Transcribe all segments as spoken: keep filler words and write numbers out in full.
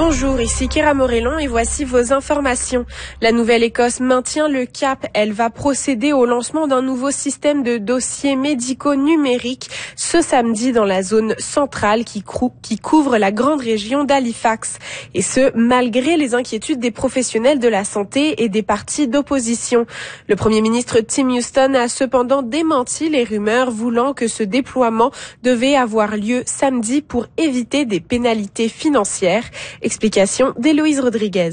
Bonjour, ici Kéra Morellon et voici vos informations. La Nouvelle-Écosse maintient le cap. Elle va procéder au lancement d'un nouveau système de dossiers médicaux numériques ce samedi dans la zone centrale qui, crou- qui couvre la grande région d'Halifax. Et ce, malgré les inquiétudes des professionnels de la santé et des partis d'opposition. Le Premier ministre Tim Houston a cependant démenti les rumeurs voulant que ce déploiement devait avoir lieu samedi pour éviter des pénalités financières. Explication d'Héloïse Rodriguez.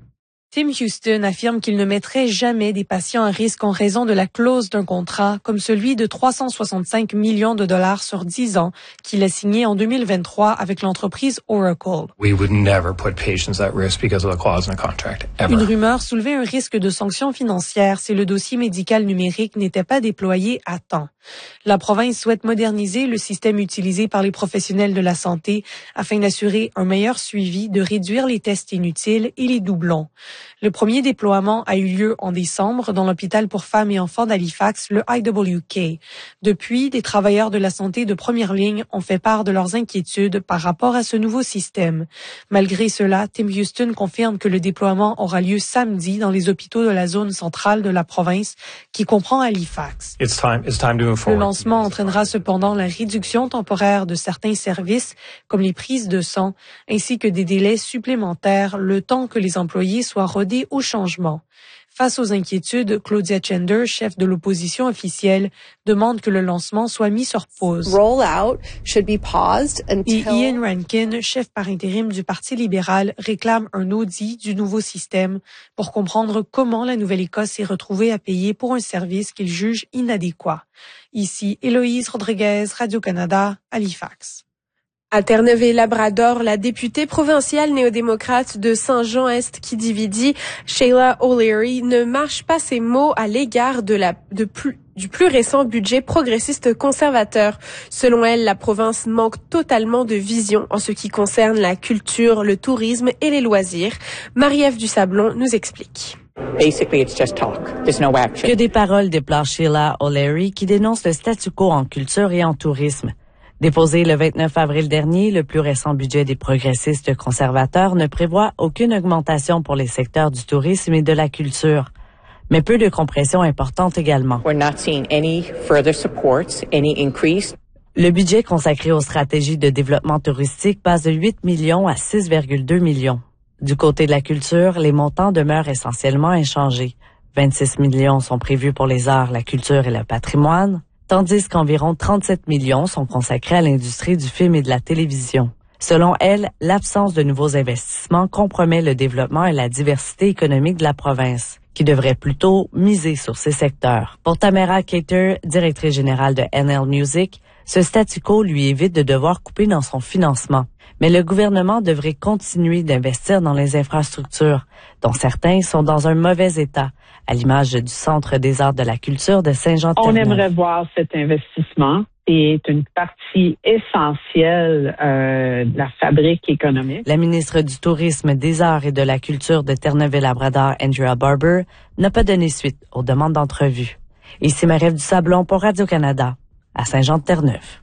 Tim Houston affirme qu'il ne mettrait jamais des patients à risque en raison de la clause d'un contrat comme celui de trois cent soixante-cinq millions de dollars sur dix ans qu'il a signé en deux mille vingt-trois avec l'entreprise Oracle. We would never put patients at risk because of the clause in the contract, ever. Une rumeur soulevait un risque de sanctions financières si le dossier médical numérique n'était pas déployé à temps. La province souhaite moderniser le système utilisé par les professionnels de la santé afin d'assurer un meilleur suivi, de réduire les tests inutiles et les doublons. Le premier déploiement a eu lieu en décembre dans l'hôpital pour femmes et enfants d'Halifax, le I W K. Depuis, des travailleurs de la santé de première ligne ont fait part de leurs inquiétudes par rapport à ce nouveau système. Malgré cela, Tim Houston confirme que le déploiement aura lieu samedi dans les hôpitaux de la zone centrale de la province qui comprend Halifax. It's time, it's time to move forward. Le lancement entraînera cependant la réduction temporaire de certains services, comme les prises de sang, ainsi que des délais supplémentaires, le temps que les employés soient rodés au changement. Face aux inquiétudes, Claudia Chender, chef de l'opposition officielle, demande que le lancement soit mis sur pause. Rollout should be paused until... Et Ian Rankin, chef par intérim du Parti libéral, réclame un audit du nouveau système pour comprendre comment la Nouvelle-Écosse s'est retrouvée à payer pour un service qu'il juge inadéquat. Ici, Héloïse Rodriguez, Radio-Canada, Halifax. À Terre-Neuve et Labrador, la députée provinciale néo-démocrate de Saint-Jean-Est qui dividi, Sheila O'Leary, ne mâche pas ses mots à l'égard de la, de plus, du plus récent budget progressiste conservateur. Selon elle, la province manque totalement de vision en ce qui concerne la culture, le tourisme et les loisirs. Marie-Ève Dusablon nous explique. Basically, it's just talk. There's no action. Que des paroles, déplore Sheila O'Leary, qui dénonce le statu quo en culture et en tourisme. Déposé le vingt-neuf avril dernier, le plus récent budget des progressistes conservateurs ne prévoit aucune augmentation pour les secteurs du tourisme et de la culture, mais peu de compression importante également. We're not seeing any further supports, any increase. Le budget consacré aux stratégies de développement touristique passe de huit millions à six virgule deux millions. Du côté de la culture, les montants demeurent essentiellement inchangés. vingt-six millions sont prévus pour les arts, la culture et le patrimoine, tandis qu'environ trente-sept millions sont consacrés à l'industrie du film et de la télévision. Selon elle, l'absence de nouveaux investissements compromet le développement et la diversité économique de la province, qui devrait plutôt miser sur ces secteurs. Pour Tamara Cater, directrice générale de N L Music, ce statu quo lui évite de devoir couper dans son financement. Mais le gouvernement devrait continuer d'investir dans les infrastructures, dont certains sont dans un mauvais état, à l'image du Centre des arts de la culture de Saint-Jean-Terre-Neuve. On aimerait voir cet investissement. C'est une partie essentielle euh, de la fabrique économique. La ministre du Tourisme, des Arts et de la Culture de Terre-Neuve-et-Labrador, Andrea Barber, n'a pas donné suite aux demandes d'entrevue. Ici Marie-Ève Dusablon pour Radio-Canada, à Saint-Jean-de-Terre-Neuve.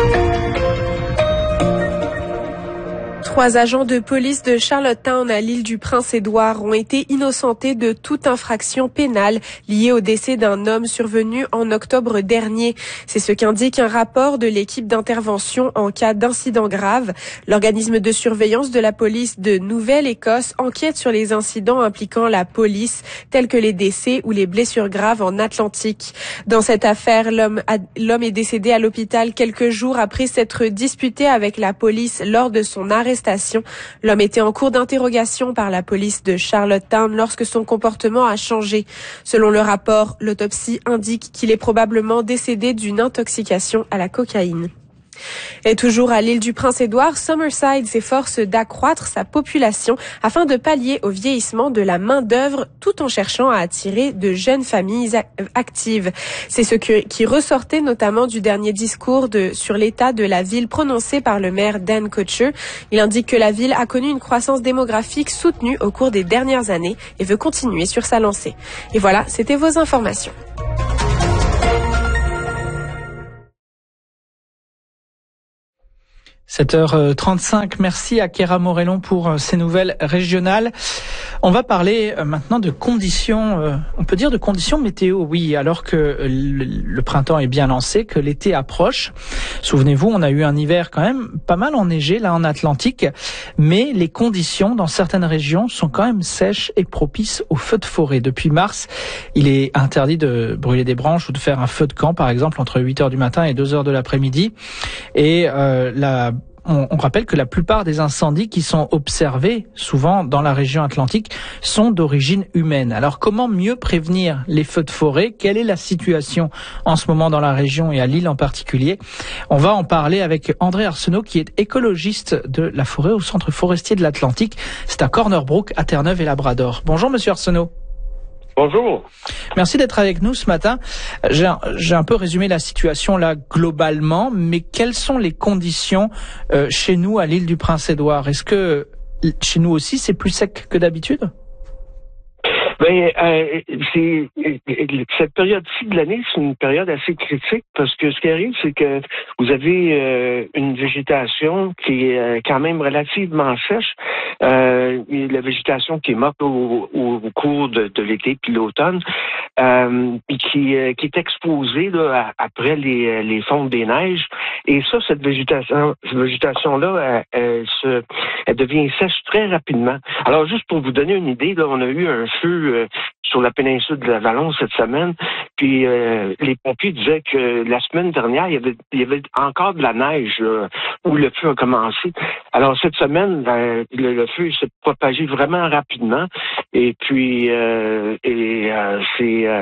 Trois agents de police de Charlottetown à l'île du Prince-Édouard ont été innocentés de toute infraction pénale liée au décès d'un homme survenu en octobre dernier. C'est ce qu'indique un rapport de l'équipe d'intervention en cas d'incident grave. L'organisme de surveillance de la police de Nouvelle-Écosse enquête sur les incidents impliquant la police, tels que les décès ou les blessures graves en Atlantique. Dans cette affaire, l'homme, a, l'homme est décédé à l'hôpital quelques jours après s'être disputé avec la police lors de son arrestation. L'homme était en cours d'interrogation par la police de Charlottetown lorsque son comportement a changé. Selon le rapport, l'autopsie indique qu'il est probablement décédé d'une intoxication à la cocaïne. Et toujours à l'île du Prince-Édouard, Summerside s'efforce d'accroître sa population afin de pallier au vieillissement de la main-d'œuvre tout en cherchant à attirer de jeunes familles actives. C'est ce que, qui ressortait notamment du dernier discours de, sur l'état de la ville prononcé par le maire Dan Kutcher. Il indique que la ville a connu une croissance démographique soutenue au cours des dernières années et veut continuer sur sa lancée. Et voilà, c'était vos informations. sept heures trente-cinq, merci à Kéra Morellon pour ces nouvelles régionales. On va parler maintenant de conditions, on peut dire de conditions météo, oui, alors que le printemps est bien lancé, que l'été approche. Souvenez-vous, on a eu un hiver quand même pas mal enneigé là en Atlantique, mais les conditions dans certaines régions sont quand même sèches et propices aux feux de forêt. Depuis mars, il est interdit de brûler des branches ou de faire un feu de camp, par exemple, entre huit heures du matin et deux heures de l'après-midi. Et euh, la On, on rappelle que la plupart des incendies qui sont observés, souvent dans la région atlantique, sont d'origine humaine. Alors comment mieux prévenir les feux de forêt? Quelle est la situation en ce moment dans la région et à Lille en particulier? On va en parler avec André Arsenault, qui est écologiste de la forêt au Centre forestier de l'Atlantique. C'est à Corner Brook, à Terre-Neuve et Labrador. Bonjour Monsieur Arsenault. Bonjour. Merci d'être avec nous ce matin. J'ai un, j'ai un peu résumé la situation là globalement, mais quelles sont les conditions euh, chez nous à l'île du Prince-Édouard? Est-ce que chez nous aussi c'est plus sec que d'habitude? Ben, euh, c'est cette période-ci de l'année, c'est une période assez critique parce que ce qui arrive, c'est que vous avez euh, une végétation qui est euh, quand même relativement sèche, euh, et la végétation qui est morte au, au, au cours de, de l'été puis l'automne, euh, et qui, euh, qui est exposée là, à, après les, les fontes des neiges. Et ça, cette végétation, cette végétation-là, elle, elle, se, elle devient sèche très rapidement. Alors, juste pour vous donner une idée, là, on a eu un feu Euh, sur la péninsule de la Vallon cette semaine, puis euh, les pompiers disaient que la semaine dernière, il y avait, il y avait encore de la neige là, où le feu a commencé. Alors cette semaine, ben, le, le feu s'est propagé vraiment rapidement, et puis euh, et euh, c'est euh,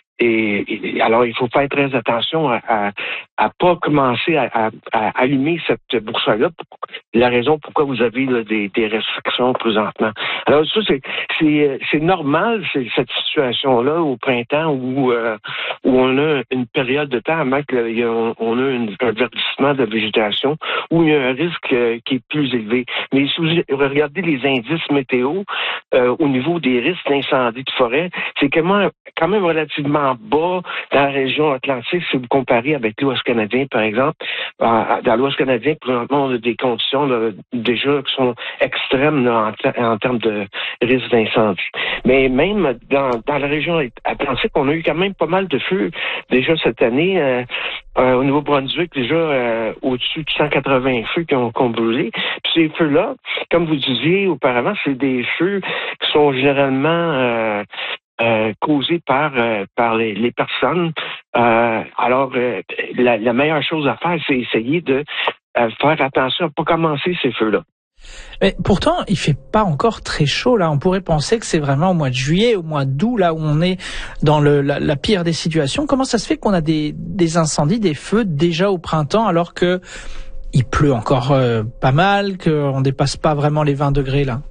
Et, et alors, il faut faire très attention à, à, à pas commencer à, à, à allumer cette broussaille-là. La raison pourquoi vous avez là, des, des restrictions présentement. Alors, ça, c'est, c'est, c'est normal, c'est cette situation-là au printemps où, euh, où on a une période de temps, avant qu'on a une, un verdissement de végétation, où il y a un risque euh, qui est plus élevé. Mais si vous regardez les indices météo, euh, au niveau des risques d'incendie de forêt, c'est quand même, quand même relativement bas dans la région atlantique si vous comparez avec l'Ouest canadien, par exemple. Dans l'Ouest canadien, présentement, on a des conditions là, déjà qui sont extrêmes là, en, t- en termes de risque d'incendie. Mais même dans, dans la région atlantique, on a eu quand même pas mal de feux déjà cette année. Euh, euh, au Nouveau-Brunswick, déjà euh, au-dessus de cent quatre-vingts feux qui ont, qui ont brûlé. Puis ces feux-là, comme vous disiez auparavant, c'est des feux qui sont généralement euh, Euh, causés par euh, par les, les personnes. Euh, alors, euh, la, la meilleure chose à faire, c'est essayer de euh, faire attention à ne pas commencer ces feux-là. Mais pourtant, il fait pas encore très chaud là. On pourrait penser que c'est vraiment au mois de juillet, au mois d'août, là où on est dans le, la, la pire des situations. Comment ça se fait qu'on a des, des incendies, des feux déjà au printemps, alors que il pleut encore euh, pas mal, qu'on dépasse pas vraiment les vingt degrés là?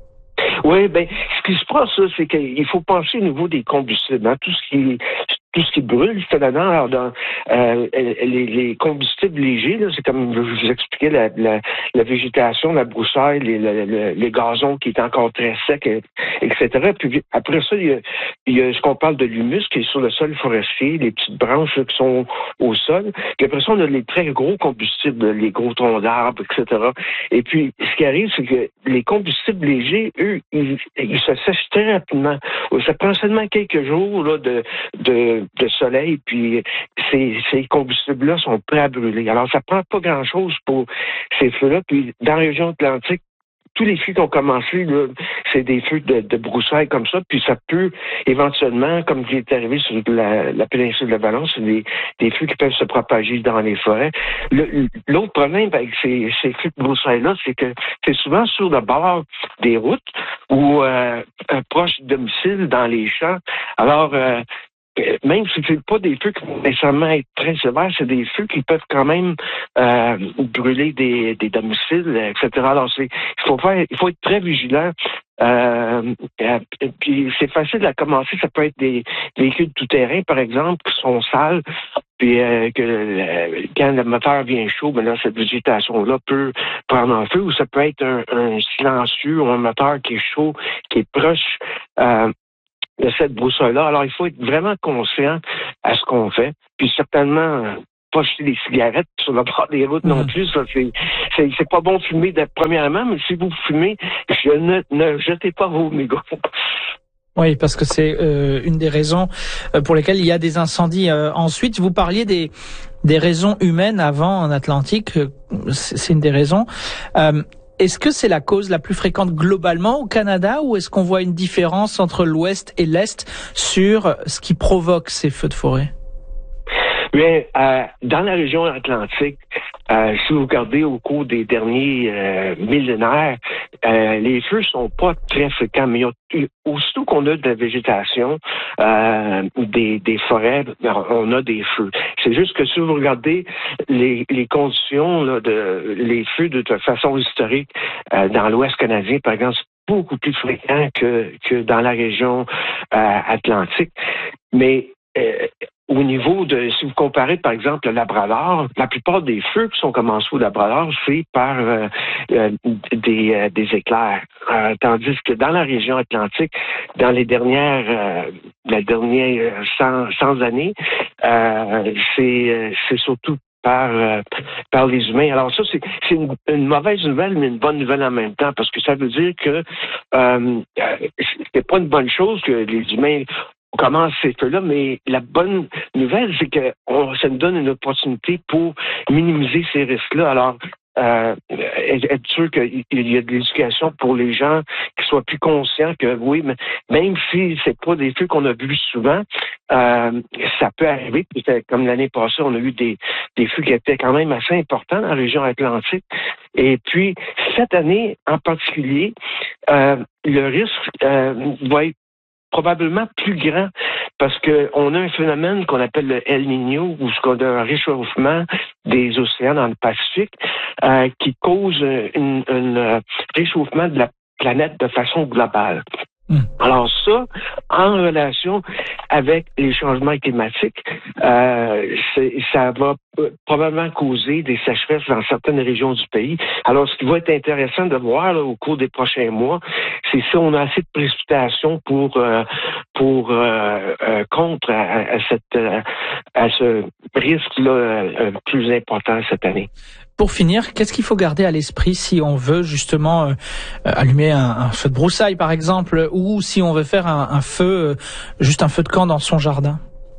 Oui, ben, ce qui se passe, là, c'est qu'il faut penser au niveau des combustibles, hein, tout ce qui tout ce qui brûle, finalement, alors dans euh, les, les combustibles légers, là, c'est comme je vous expliquais, la, la, la végétation, la broussaille, les, les, les gazons qui est encore très sec, et cetera. Puis après ça, il y a, il y a ce qu'on parle de l'humus qui est sur le sol forestier, les petites branches là, qui sont au sol. Puis après ça, on a les très gros combustibles, les gros troncs d'arbres, et cetera. Et puis, ce qui arrive, c'est que les combustibles légers, eux, ils, ils se sèchent très rapidement. Ça prend seulement quelques jours là, de, de de soleil, puis ces, ces combustibles-là sont prêts à brûler. Alors, ça prend pas grand-chose pour ces feux-là. Puis, dans la région atlantique, tous les feux qui ont commencé, là, c'est des feux de, de broussailles comme ça, puis ça peut éventuellement, comme il est arrivé sur la, la péninsule de la Vallon, c'est des, des feux qui peuvent se propager dans les forêts. Le, l'autre problème avec ces, ces feux de broussailles-là, c'est que c'est souvent sur le bord des routes ou euh, proche du domicile, dans les champs. Alors, euh, même si c'est pas des feux qui vont nécessairement être très sévères, c'est des feux qui peuvent quand même euh, brûler des, des domiciles, et cetera. Alors, c'est, il faut faire, il faut être très vigilant. Euh, et puis c'est facile à commencer. Ça peut être des véhicules tout-terrain, par exemple, qui sont sales. Puis euh, que euh, quand le moteur vient chaud, ben là, cette végétation-là peut prendre en feu. Ou ça peut être un, un silencieux ou un moteur qui est chaud, qui est proche euh, de cette broussaille-là. Alors, il faut être vraiment conscient à ce qu'on fait. Puis certainement, pas jeter des cigarettes sur le bord des routes mmh. non plus. Ça, c'est, c'est, c'est pas bon de fumer de, premièrement, mais si vous fumez, je ne, ne jetez pas vos mégots. Oui, parce que c'est euh, une des raisons pour lesquelles il y a des incendies. Euh, ensuite, vous parliez des des raisons humaines avant en Atlantique. C'est, c'est une des raisons. Euh, Est-ce que c'est la cause la plus fréquente globalement au Canada ou est-ce qu'on voit une différence entre l'Ouest et l'Est sur ce qui provoque ces feux de forêt? Bien, euh, dans la région atlantique, euh, si vous regardez au cours des derniers euh, millénaires, euh, les feux sont pas très fréquents, mais aussitôt qu'on a de la végétation, euh, des, des forêts, on a des feux. C'est juste que si vous regardez les, les conditions là, de les feux de, de façon historique euh, dans l'Ouest canadien, par exemple, c'est beaucoup plus fréquent que, que dans la région euh, atlantique. Mais euh, au niveau de, si vous comparez par exemple le Labrador, la plupart des feux qui sont commencés au Labrador, c'est par euh, euh, des, euh, des éclairs. Euh, tandis que dans la région atlantique, dans les dernières, euh, la dernière cent, cent années, euh, c'est, c'est surtout par euh, par les humains. Alors ça, c'est, c'est une, une mauvaise nouvelle, mais une bonne nouvelle en même temps, parce que ça veut dire que euh, c'est pas une bonne chose que les humains on commence ces feux-là, mais la bonne nouvelle, c'est que on, ça nous donne une opportunité pour minimiser ces risques-là. Alors, euh, être sûr qu'il y a de l'éducation pour les gens qui soient plus conscients que oui, mais même si c'est pas des feux qu'on a vus souvent, euh, ça peut arriver. Comme l'année passée, on a eu des, des feux qui étaient quand même assez importants dans la région atlantique. Et puis, cette année en particulier, euh, le risque euh, va être probablement plus grand parce que on a un phénomène qu'on appelle le El Niño, où ce qu'on a un réchauffement des océans dans le Pacifique euh, qui cause un un réchauffement de la planète de façon globale. Alors ça, en relation avec les changements climatiques, euh, c'est, ça va probablement causer des sécheresses dans certaines régions du pays. Alors, ce qui va être intéressant de voir là, au cours des prochains mois, c'est si on a assez de précipitations pour euh, pour euh, euh, contre à, à cette à ce risque-là euh, plus important cette année. Pour finir, qu'est-ce qu'il faut garder à l'esprit si on veut justement euh, allumer un, un feu de broussailles, par exemple, ou si on veut faire un, un feu, euh, juste un feu de camp dans son jardin?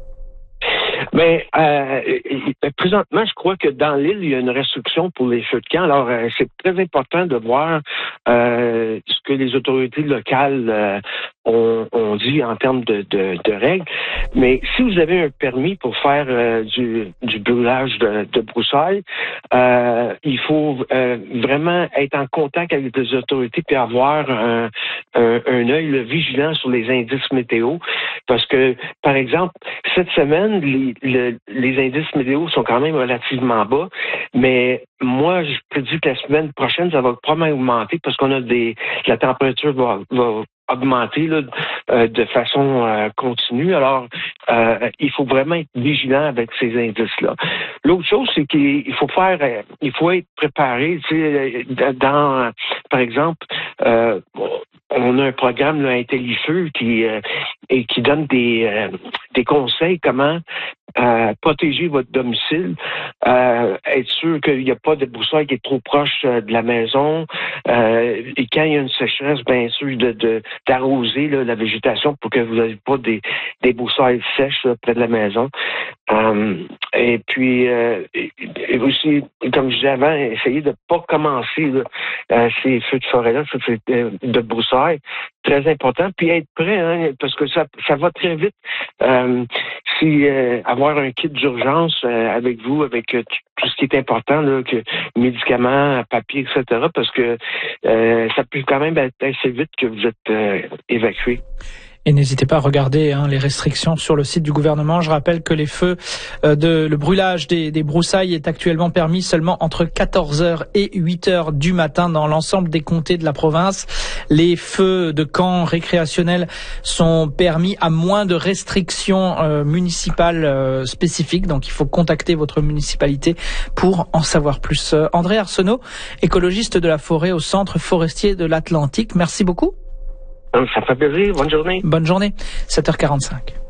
Mais euh, présentement, je crois que dans l'île, il y a une restriction pour les feux de camp. Alors, euh, c'est très important de voir euh, ce que les autorités locales euh, ont, ont dit en termes de, de, de règles. Mais si vous avez un permis pour faire euh, du, du brûlage de, de broussailles, euh, il faut euh, vraiment être en contact avec les autorités puis avoir un, un, un œil là, vigilant sur les indices météo. Parce que, par exemple, cette semaine, les, le, les indices météo sont quand même relativement bas, mais moi, je prédis que la semaine prochaine, ça va probablement augmenter parce qu'on a des, la température va, va augmenter là, euh, de façon euh, continue. Alors, euh, il faut vraiment être vigilant avec ces indices-là. L'autre chose, c'est qu'il faut faire, euh, il faut être préparé. Tu sais, dans, par exemple, euh, on a un programme, là, IntelliFeu, qui euh, et qui donne des euh, des conseils comment euh, protéger votre domicile, euh, être sûr qu'il n'y a pas de broussaille qui est trop proche euh, de la maison, euh, et quand il y a une sécheresse, bien sûr, de, de d'arroser là, la végétation pour que vous n'ayez pas des, des broussailles sèches là, près de la maison. Euh, et puis, euh, et aussi, comme je disais avant, essayer de ne pas commencer là, euh, ces feux de forêt-là, de broussailles. Très important. Puis être prêt, hein, parce que ça, ça va très vite. Euh, si euh, avoir un kit d'urgence euh, avec vous, avec euh, tout ce qui est important, là, que médicaments, papier, et cetera, parce que euh, ça peut quand même être assez vite que vous êtes euh, évacué. Et n'hésitez pas à regarder hein, les restrictions sur le site du gouvernement. Je rappelle que les feux euh, de le brûlage des, des broussailles est actuellement permis seulement entre quatorze heures et huit heures du matin dans l'ensemble des comtés de la province. Les feux de camp récréationnels sont permis à moins de restrictions euh, municipales euh, spécifiques. Donc il faut contacter votre municipalité pour en savoir plus. Euh, André Arsenault, écologiste de la forêt au Centre forestier de l'Atlantique. Merci beaucoup. Ça fait plaisir. Bonne journée. Bonne journée. sept heures quarante-cinq.